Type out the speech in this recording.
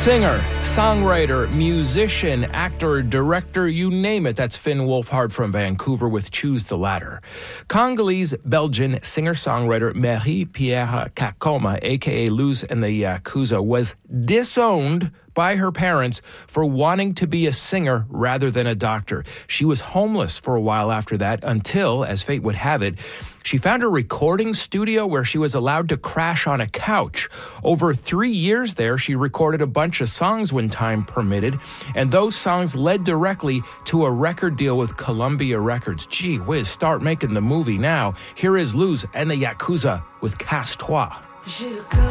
Singer, songwriter, musician, actor, director, you name it. That's Finn Wolfhard from Vancouver with Choose the Latter. Congolese-Belgian singer-songwriter Marie-Pierre Kakoma, a.k.a. Luz and the Yakuza, was disowned by her parents for wanting to be a singer rather than a doctor. She was homeless for a while after that until, as fate would have it, she found a recording studio where she was allowed to crash on a couch. Over 3 years there, she recorded a bunch of songs when time permitted, and those songs led directly to a record deal with Columbia Records. Gee whiz, start making the movie now. Here is Luz and the Yakuza with Casse-Toi.